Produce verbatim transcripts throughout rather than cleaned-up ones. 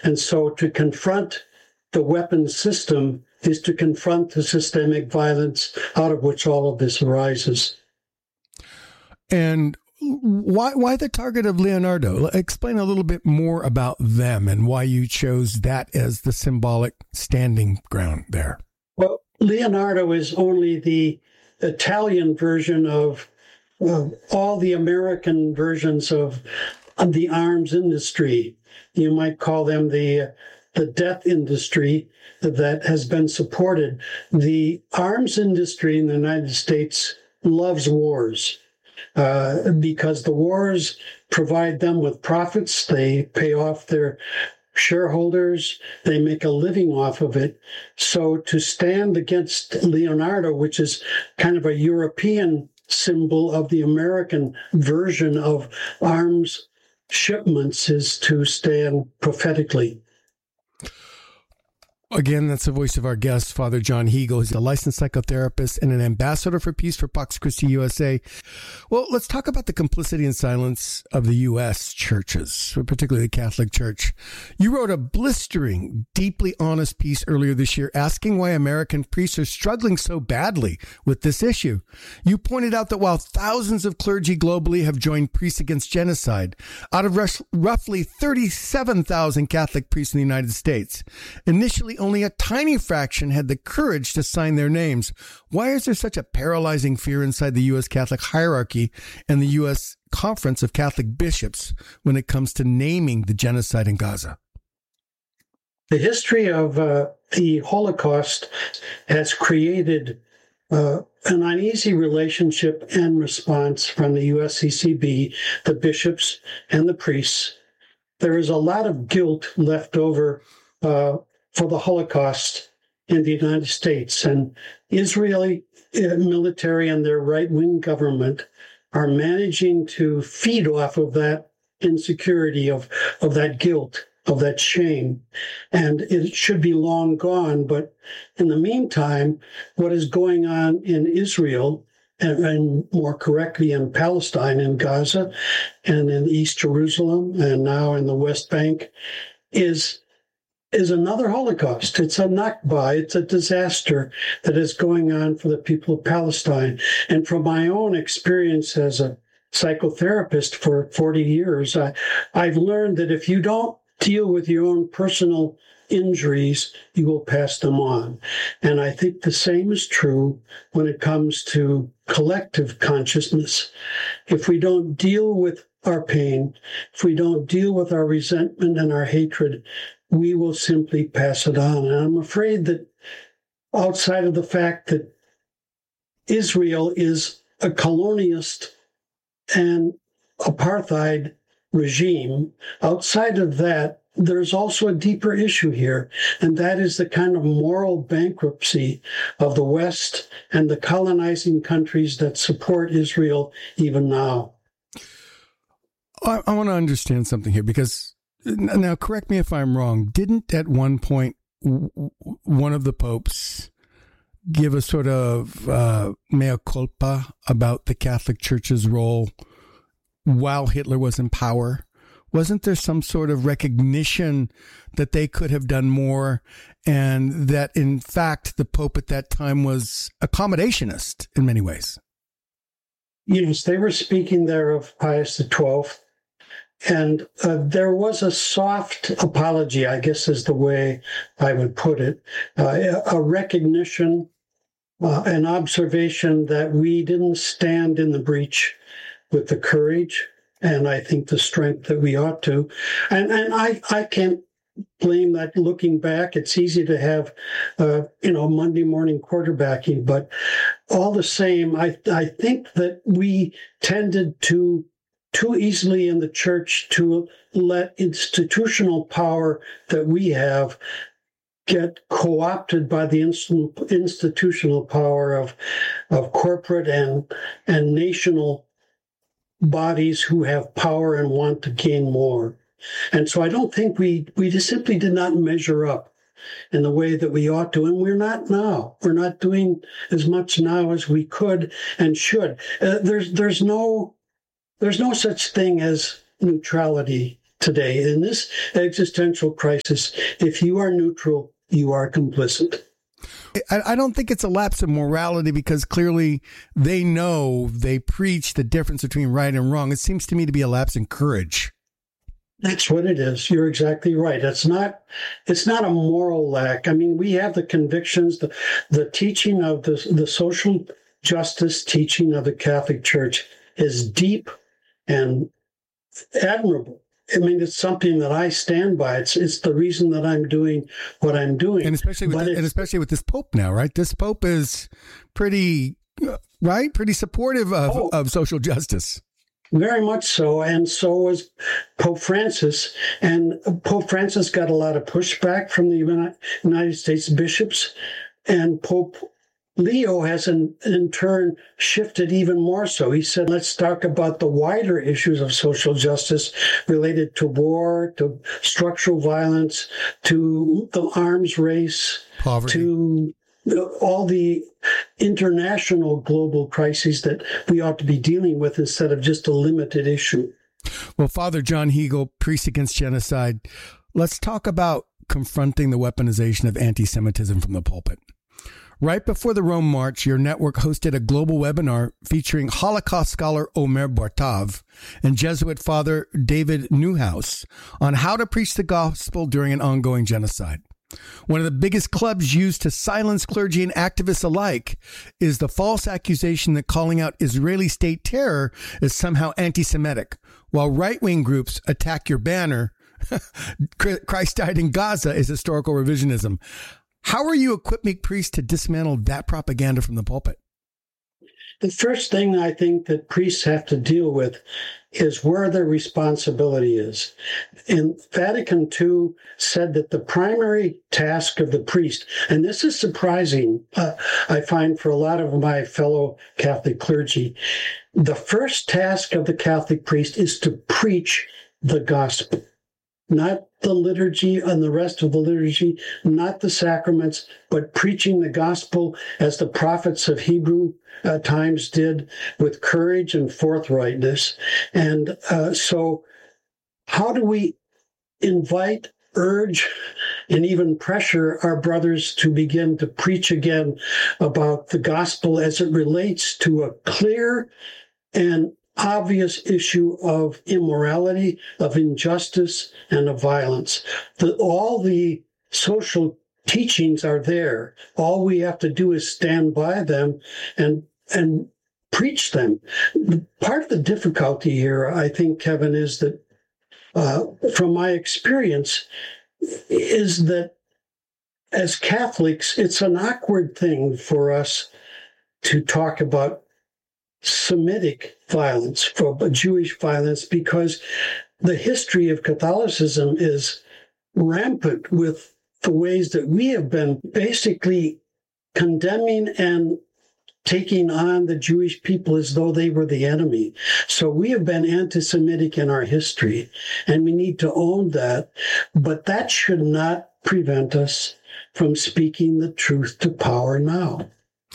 And so to confront the weapons system is to confront the systemic violence out of which all of this arises. And why why the target of Leonardo? Explain a little bit more about them and why you chose that as the symbolic standing ground there. Well, Leonardo is only the Italian version of uh, all the American versions of, of the arms industry. You might call them the the death industry that has been supported. The arms industry in the United States loves wars. Uh, because the wars provide them with profits, they pay off their shareholders, they make a living off of it. So to stand against Leonardo, which is kind of a European symbol of the American version of arms shipments, is to stand prophetically. Again, that's the voice of our guest, Father John Hegel. He's a licensed psychotherapist and an ambassador for peace for Pax Christi U S A. Well, let's talk about the complicity and silence of the U S churches, particularly the Catholic Church. You wrote a blistering, deeply honest piece earlier this year asking why American priests are struggling so badly with this issue. You pointed out that while thousands of clergy globally have joined Priests Against Genocide, out of roughly thirty-seven thousand Catholic priests in the United States, initially only a tiny fraction had the courage to sign their names. Why is there such a paralyzing fear inside the U S Catholic hierarchy and the U S Conference of Catholic Bishops when it comes to naming the genocide in Gaza? The history of uh, the Holocaust has created uh, an uneasy relationship and response from the U S C C B, the bishops, and the priests. There is a lot of guilt left over uh, for the Holocaust in the United States, and Israeli uh, military and their right-wing government are managing to feed off of that insecurity, of, of that guilt, of that shame. And it should be long gone, but in the meantime, what is going on in Israel, and, and more correctly in Palestine, in Gaza, and in East Jerusalem, and now in the West Bank, is is another Holocaust. It's a Nakba. It's a disaster that is going on for the people of Palestine. And from my own experience as a psychotherapist for forty years, I, I've learned that if you don't deal with your own personal injuries, you will pass them on. And I think the same is true when it comes to collective consciousness. If we don't deal with our pain, if we don't deal with our resentment and our hatred, we will simply pass it on. And I'm afraid that outside of the fact that Israel is a colonialist and apartheid regime, outside of that, there's also a deeper issue here, and that is the kind of moral bankruptcy of the West and the colonizing countries that support Israel even now. I, I want to understand something here, because now, correct me if I'm wrong, didn't at one point w- one of the popes give a sort of uh, mea culpa about the Catholic Church's role while Hitler was in power? Wasn't there some sort of recognition that they could have done more, and that, in fact, the Pope at that time was accommodationist in many ways? Yes, they were speaking there of Pius the twelfth. And uh, there was a soft apology, I guess is the way I would put it, uh, a recognition, uh, an observation that we didn't stand in the breach with the courage and I think the strength that we ought to. And and I, I can't blame that looking back. It's easy to have, uh, you know, Monday morning quarterbacking, but all the same, I I think that we tended to too easily in the church to let institutional power that we have get co-opted by the inst- institutional power of of corporate and and national bodies who have power and want to gain more. And so I don't think we we just simply did not measure up in the way that we ought to, and we're not now. We're not doing as much now as we could and should. Uh, there's there's no There's no such thing as neutrality today. In this existential crisis, if you are neutral, you are complicit. I don't think it's a lapse of morality because clearly they know, they preach the difference between right and wrong. It seems to me to be a lapse in courage. That's what it is. You're exactly right. It's not it's not a moral lack. I mean, we have the convictions, the, the teaching of the, the social justice teaching of the Catholic Church is deep and admirable. I mean, it's something that I stand by. It's it's the reason that I'm doing what I'm doing. And especially with the, and especially with this Pope now, right? This Pope is pretty, right? Pretty supportive of, oh, of social justice. Very much so. And so was Pope Francis. And Pope Francis got a lot of pushback from the United States bishops. And Pope Leo has in, in turn shifted even more so. He said, let's talk about the wider issues of social justice related to war, to structural violence, to the arms race, poverty, to all the international global crises that we ought to be dealing with instead of just a limited issue. Well, Father John Hegel, Priest Against Genocide, let's talk about confronting the weaponization of anti-Semitism from the pulpit. Right before the Rome March, your network hosted a global webinar featuring Holocaust scholar Omer Bartov and Jesuit Father David Newhouse on how to preach the gospel during an ongoing genocide. One of the biggest clubs used to silence clergy and activists alike is the false accusation that calling out Israeli state terror is somehow anti-Semitic, while right-wing groups attack your banner, Christ died in Gaza, is historical revisionism. How are you equipping priests to dismantle that propaganda from the pulpit? The first thing I think that priests have to deal with is where their responsibility is. And Vatican Two said that the primary task of the priest, and this is surprising, uh, I find for a lot of my fellow Catholic clergy, the first task of the Catholic priest is to preach the gospel. Not the liturgy and the rest of the liturgy, not the sacraments, but preaching the gospel as the prophets of Hebrew uh, times did, with courage and forthrightness. And uh, so how do we invite, urge, and even pressure our brothers to begin to preach again about the gospel as it relates to a clear and obvious issue of immorality, of injustice, and of violence? The, all the social teachings are there. All we have to do is stand by them and and preach them. Part of the difficulty here, I think, Kevin, is that uh, from my experience, is that as Catholics, it's an awkward thing for us to talk about Semitic violence, for Jewish violence, because the history of Catholicism is rampant with the ways that we have been basically condemning and taking on the Jewish people as though they were the enemy. So we have been anti-Semitic in our history, and we need to own that. But that should not prevent us from speaking the truth to power now.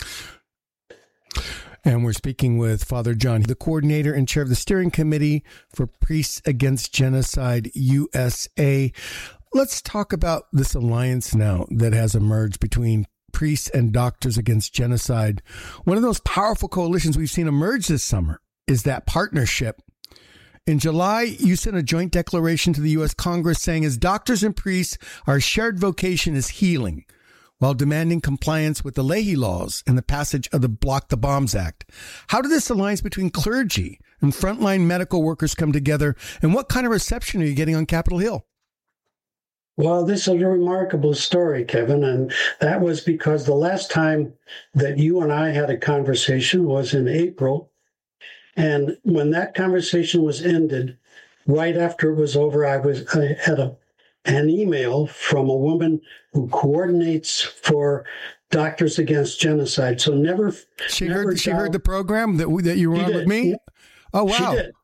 And we're speaking with Father John, the coordinator and chair of the steering committee for Priests Against Genocide U S A. Let's talk about this alliance now that has emerged between priests and Doctors Against Genocide. One of those powerful coalitions we've seen emerge this summer is that partnership. In July, you sent a joint declaration to the U S Congress saying, as doctors and priests, our shared vocation is healing, while demanding compliance with the Leahy laws and the passage of the Block the Bombs Act. How did this alliance between clergy and frontline medical workers come together, and what kind of reception are you getting on Capitol Hill? Well, this is a remarkable story, Kevin, and that was because the last time that you and I had a conversation was in April, and when that conversation was ended, right after it was over, I was I had a an email from a woman who coordinates for Doctors Against Genocide. So never, she never heard. She heard the program that we, that you were on with me. Oh wow! She did.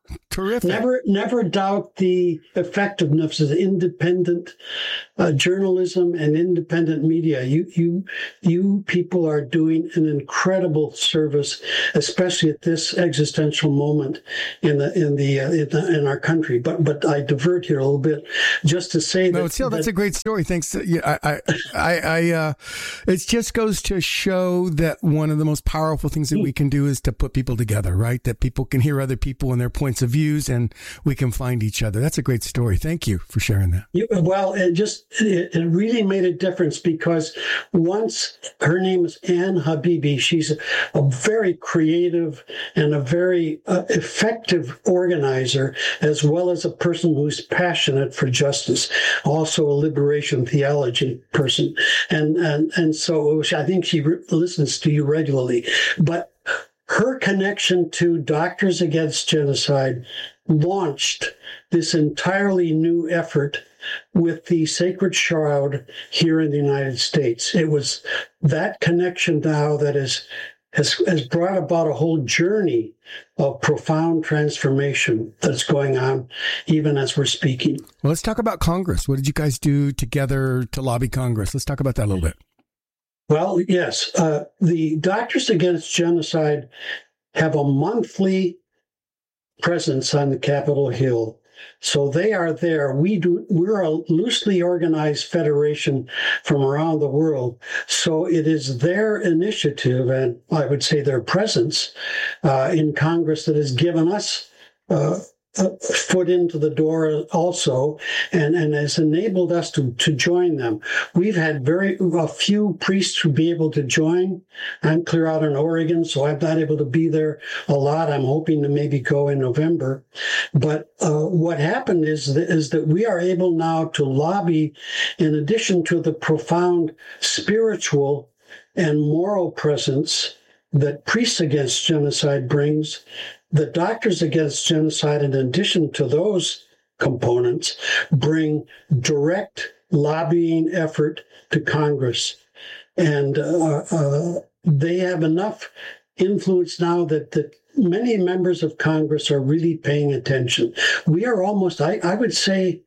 Terrific. Never, never doubt the effectiveness of independent uh, journalism and independent media. You, you, you people are doing an incredible service, especially at this existential moment in the in the, uh, in, the in our country. But but I divert here a little bit, just to say no, that. still, that's that, a great story. Thanks. Yeah, I, I, I, I uh, it just goes to show that one of the most powerful things that we can do is to put people together, right? That people can hear other people and their points of views, and we can find each other. That's a great story. Thank you for sharing that. You, well, it just it, it really made a difference, because once, her name is Ann Habibi. She's a, a very creative and a very uh, effective organizer, as well as a person who's passionate for justice, also a liberation theology person. And and and so I think she re- listens to you regularly. But her connection to Doctors Against Genocide launched this entirely new effort with the Sacred Shroud here in the United States. It was that connection now that is, has, has brought about a whole journey of profound transformation that's going on even as we're speaking. Well, let's talk about Congress. What did you guys do together to lobby Congress? Let's talk about that a little bit. Well, yes. Uh, the Doctors Against Genocide have a monthly presence on the Capitol Hill. So they are there. We do, we're a loosely organized federation from around the world. So it is their initiative, and I would say their presence uh, in Congress, that has given us uh, a foot into the door also, and, and has enabled us to, to join them. We've had very a few priests to be able to join. I'm clear out in Oregon, so I'm not able to be there a lot. I'm hoping to maybe go in November. But uh, what happened is that, is that we are able now to lobby, in addition to the profound spiritual and moral presence that Priests Against Genocide brings, the Doctors Against Genocide, in addition to those components, bring direct lobbying effort to Congress. And uh, uh, they have enough influence now that, that many members of Congress are really paying attention. We are almost, I, I would say,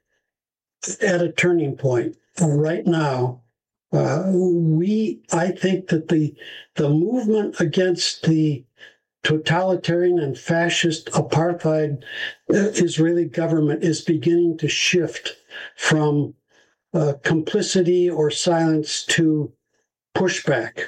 at a turning point right now. Uh, we, I think that the the movement against the totalitarian and fascist apartheid Israeli government is beginning to shift from uh, complicity or silence to pushback.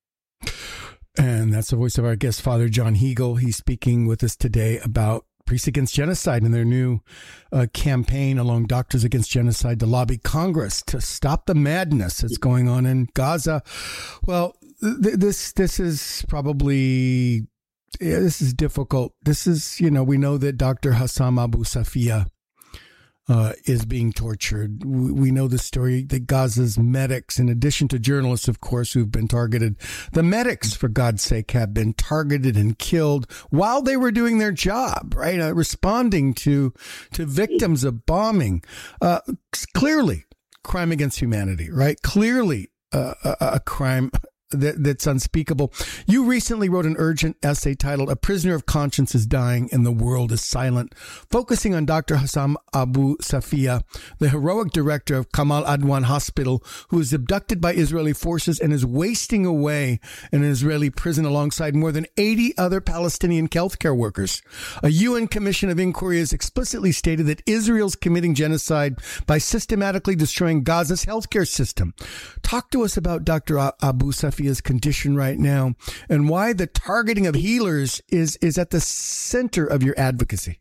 And that's the voice of our guest, Father John Hegel. He's speaking with us today about Priests Against Genocide and their new uh, campaign along Doctors Against Genocide to lobby Congress to stop the madness that's going on in Gaza. Well, th- this this is probably, yeah, this is difficult. This is, you know, we know that Doctor Hussam Abu Safiya Uh, is being tortured. We, we know the story that Gaza's medics, in addition to journalists, of course, who've been targeted, the medics, for God's sake, have been targeted and killed while they were doing their job, right? Uh, responding to to victims of bombing. Uh, clearly, crime against humanity, right? Clearly, uh, a, a crime that, that's unspeakable. You recently wrote an urgent essay titled "A Prisoner of Conscience is Dying and the World is Silent," focusing on Doctor Hussam Abu Safiya, the heroic director of Kamal Adwan Hospital, who was abducted by Israeli forces and is wasting away in an Israeli prison alongside more than eighty other Palestinian healthcare workers. A U N Commission of Inquiry has explicitly stated that Israel's committing genocide by systematically destroying Gaza's healthcare system. Talk to us about Doctor Abu Safiya condition right now, and why the targeting of healers is is at the center of your advocacy.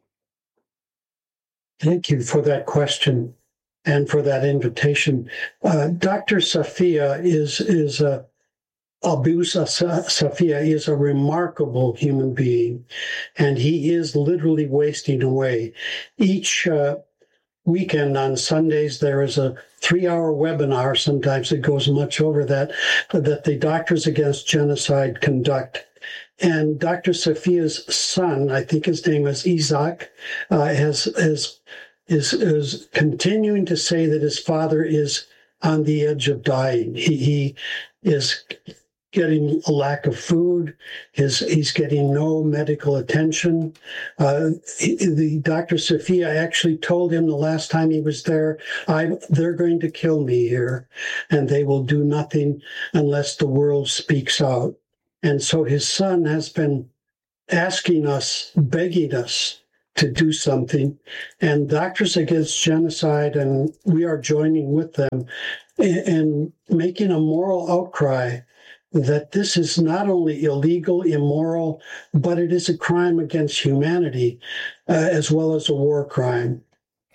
Thank you for that question and for that invitation. Uh, Doctor Safiya is is a Abu Safiya is a remarkable human being, and he is literally wasting away. Each uh, weekend on Sundays, there is a three-hour webinar, sometimes it goes much over that, that the Doctors Against Genocide conduct. And Doctor Safiya's son, I think his name is Isaac, uh, has, has, is, is continuing to say that his father is on the edge of dying. He, he is getting a lack of food. His, he's getting no medical attention. Uh, he, the Doctor Sophia actually told him the last time he was there, I, they're going to kill me here, and they will do nothing unless the world speaks out. And so his son has been asking us, begging us to do something. And Doctors Against Genocide, and we are joining with them in, in making a moral outcry that this is not only illegal, immoral, but it is a crime against humanity, uh, as well as a war crime.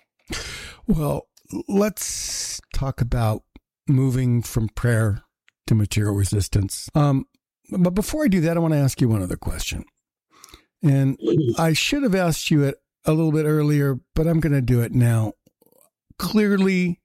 Well, let's talk about moving from prayer to material resistance. Um, but before I do that, I want to ask you one other question. And I should have asked you it a little bit earlier, but I'm going to do it now. Clearly,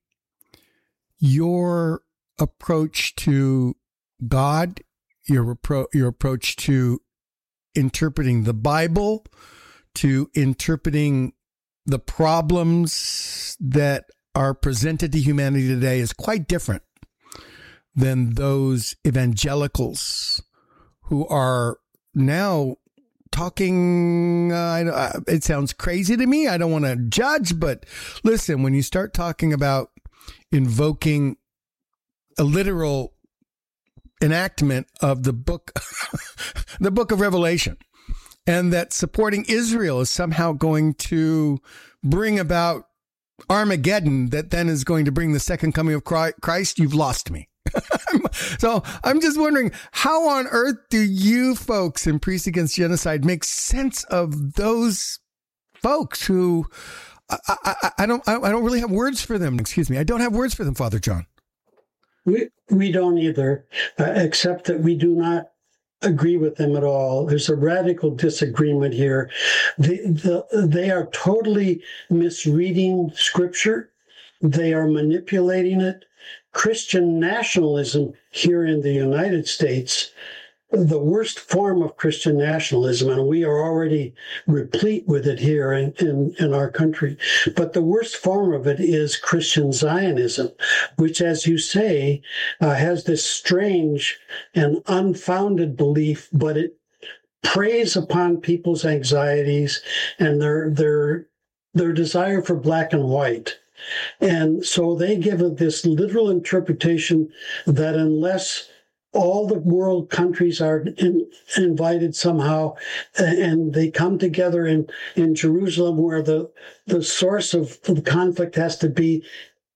your approach to God, your appro- your approach to interpreting the Bible, to interpreting the problems that are presented to humanity today is quite different than those evangelicals who are now talking. Uh, I, it sounds crazy to me. I don't want to judge, but listen, when you start talking about invoking a literal enactment of the book, the book of Revelation, and that supporting Israel is somehow going to bring about Armageddon that then is going to bring the second coming of Christ, you've lost me. So I'm just wondering, how on earth do you folks in Priests Against Genocide make sense of those folks who I, I, I don't I don't really have words for them. Excuse me. I don't have words for them, Father John. We we don't either, uh, except that we do not agree with them at all. There's a radical disagreement here. The, the, they are totally misreading Scripture. They are manipulating it. Christian nationalism here in the United States, the worst form of Christian nationalism, and we are already replete with it here in, in, in our country. But the worst form of it is Christian Zionism, which, as you say, uh, has this strange and unfounded belief, but it preys upon people's anxieties and their their their desire for black and white. And so they give it this literal interpretation that unless all the world countries are in, invited somehow, and they come together in, in Jerusalem, where the, the source of the conflict has to be,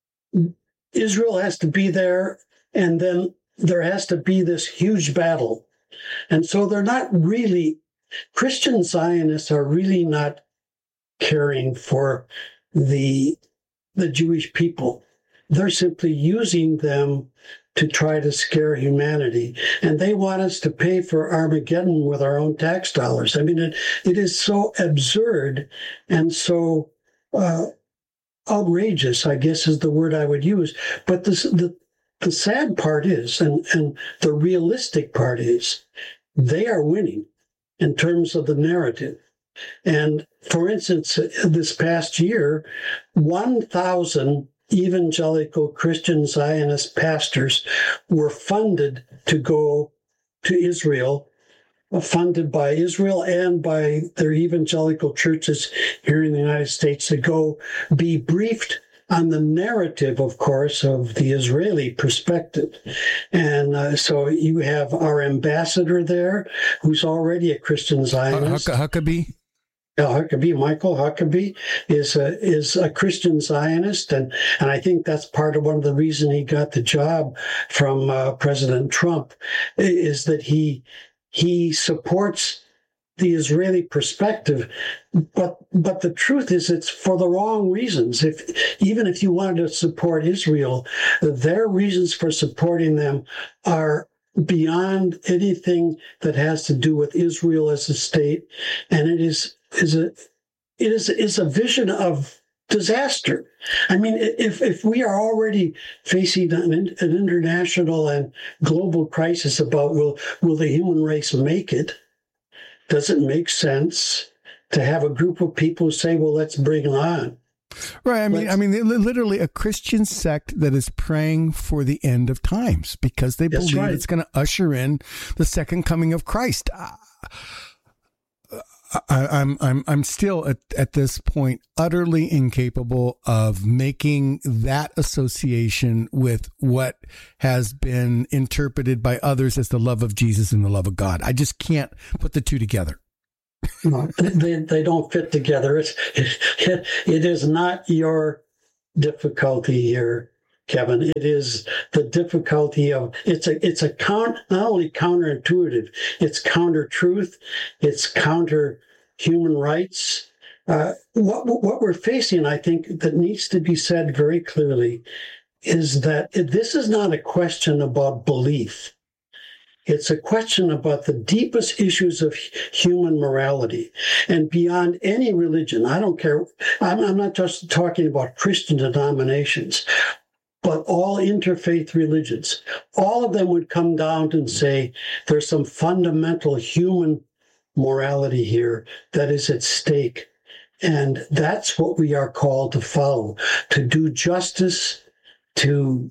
Israel has to be there, and then there has to be this huge battle. And so they're not really, Christian Zionists are really not caring for the the Jewish people. They're simply using them to try to scare humanity. And they want us to pay for Armageddon with our own tax dollars. I mean, it, it is so absurd and so uh, outrageous, I guess is the word I would use. But this, the the sad part is, and, and the realistic part is, they are winning in terms of the narrative. And for instance, this past year, one thousand evangelical Christian Zionist pastors were funded to go to Israel, funded by Israel and by their evangelical churches here in the United States, to go be briefed on the narrative, of course, of the Israeli perspective. And uh, so you have our ambassador there, who's already a Christian Zionist. Huckabee? Yeah, Huckabee, Michael Huckabee is a, is a Christian Zionist, and, and I think that's part of one of the reasons he got the job from uh, President Trump, is that he he supports the Israeli perspective, but but the truth is it's for the wrong reasons. If even if you wanted to support Israel, their reasons for supporting them are beyond anything that has to do with Israel as a state, and it is is a it is is a vision of disaster. I mean, if if we are already facing an, an international and global crisis about will will the human race make it, does it make sense to have a group of people say, well, let's bring it on? Right. I mean, Let's, I mean, literally a Christian sect that is praying for the end of times because they believe right. it's going to usher in the second coming of Christ. I, I, I'm I'm I'm still at, at this point utterly incapable of making that association with what has been interpreted by others as the love of Jesus and the love of God. I just can't put the two together. No, they they don't fit together. It's, it, it is not your difficulty here, Kevin. It is the difficulty of it's a it's a count not only counterintuitive, it's counter truth, it's counter human rights. Uh, what what we're facing, I think, that needs to be said very clearly, is that this is not a question about belief. It's a question about the deepest issues of human morality and beyond any religion. I don't care. I'm, I'm not just talking about Christian denominations, but all interfaith religions. All of them would come down and say there's some fundamental human morality here that is at stake. And that's what we are called to follow, to do justice, to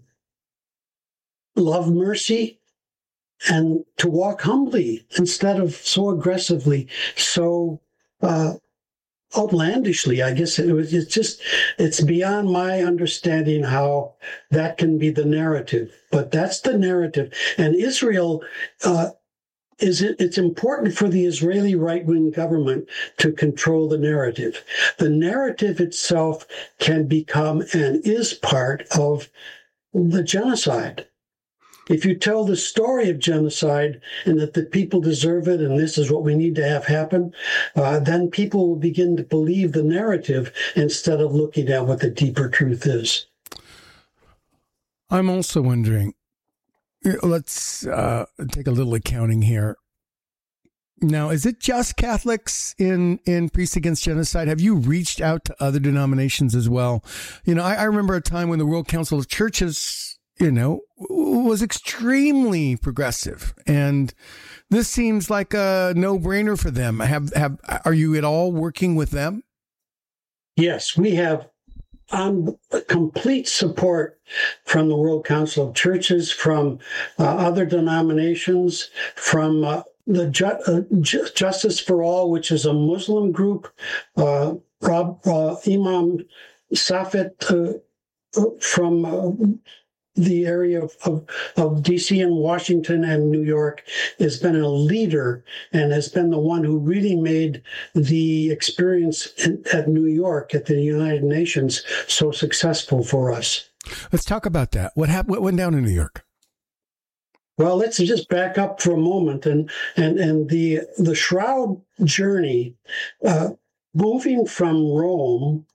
love mercy, and to walk humbly instead of so aggressively, so uh, outlandishly. I guess it was. It's just. It's beyond my understanding how that can be the narrative. But that's the narrative. And Israel uh, is. It, it's important for the Israeli right-wing government to control the narrative. The narrative itself can become and is part of the genocide. If you tell the story of genocide and that the people deserve it and this is what we need to have happen, uh, then people will begin to believe the narrative instead of looking at what the deeper truth is. I'm also wondering, let's uh, take a little accounting here. Now, is it just Catholics in, in Priests Against Genocide? Have you reached out to other denominations as well? You know, I, I remember a time when the World Council of Churches, you know, was extremely progressive. And this seems like a no-brainer for them. Have have are you at all working with them? Yes, we have um, complete support from the World Council of Churches, from uh, other denominations, from uh, the Ju- uh, Ju- Justice for All, which is a Muslim group, uh, Rob, uh, Imam Safet uh, from uh, the area of, of, of D C and Washington and New York, has been a leader and has been the one who really made the experience in, at New York at the United Nations so successful for us. Let's talk about that. What happened? What went down in New York? Well, let's just back up for a moment and and and the the Shroud journey, uh, moving from Rome,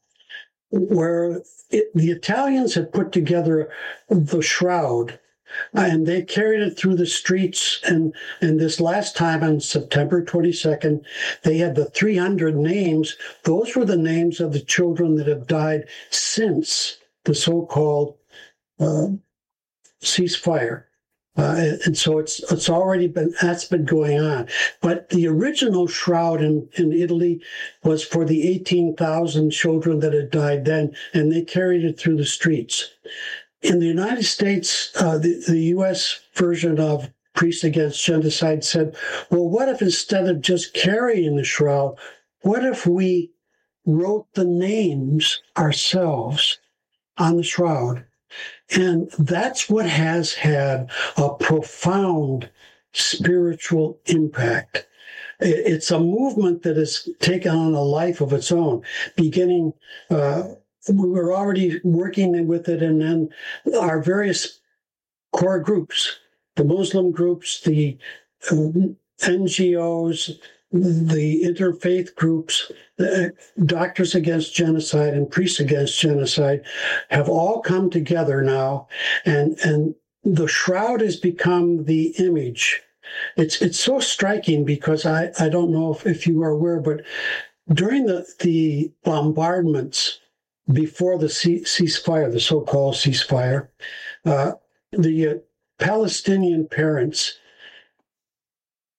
where it, the Italians had put together the Shroud, and they carried it through the streets. And, and this last time on September twenty-second, they had the three hundred names. Those were the names of the children that have died since the so-called uh, ceasefire. Uh, and so it's it's already been, that's been going on. But the original Shroud in, in Italy was for the eighteen thousand children that had died then, and they carried it through the streets. In the United States, uh, the, the U S version of Priests Against Genocide said, well, what if instead of just carrying the Shroud, what if we wrote the names ourselves on the Shroud? And that's what has had a profound spiritual impact. It's a movement that has taken on a life of its own, beginning, uh, we were already working with it, and then our various core groups, the Muslim groups, the um, N G Os, the interfaith groups, the Doctors Against Genocide and Priests Against Genocide have all come together now, and and the Shroud has become the image. It's it's so striking because I, I don't know if, if you are aware, but during the, the bombardments before the ceasefire, the so-called ceasefire, uh, the uh, Palestinian parents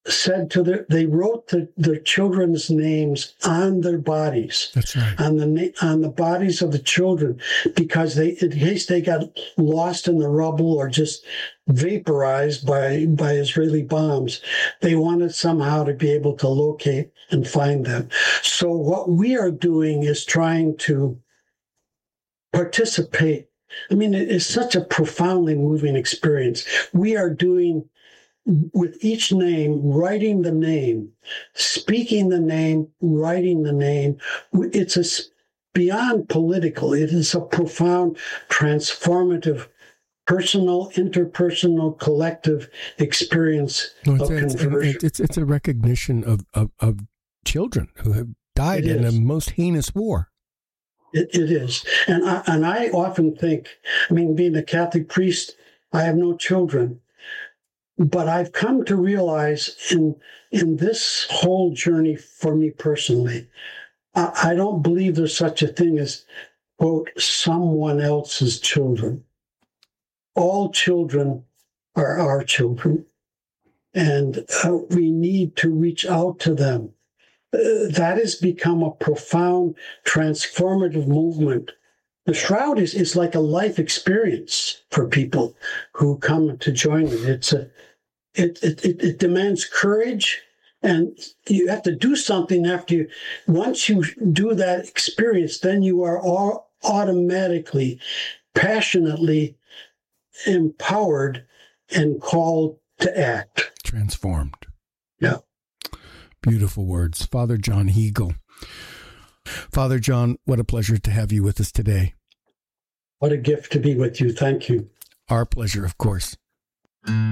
said to their, they wrote the, their children's names on their bodies. That's right. On the on the bodies of the children, because they, in case they got lost in the rubble or just vaporized by by Israeli bombs, they wanted somehow to be able to locate and find them. So what we are doing is trying to participate. I mean, it is such a profoundly moving experience. We are doing, with each name, writing the name, speaking the name, writing the name. It's a, beyond political. It is a profound, transformative, personal, interpersonal, collective experience no, it's, of it's, conversion. It's, it's a recognition of, of, of children who have died in a most heinous war. It, it is. And I, and I often think, I mean, being a Catholic priest, I have no children. But I've come to realize in in this whole journey for me personally, I, I don't believe there's such a thing as, quote, someone else's children. All children are our children, and uh, we need to reach out to them. Uh, that has become a profound, transformative movement. The Shroud is, is like a life experience for people who come to join it. It's a, it, it, it, it demands courage, and you have to do something after you. Once you do that experience, then you are all automatically, passionately empowered and called to act. Transformed. Yeah. Beautiful words. Father John Hegel. Father John, what a pleasure to have you with us today. What a gift to be with you. Thank you. Our pleasure, of course.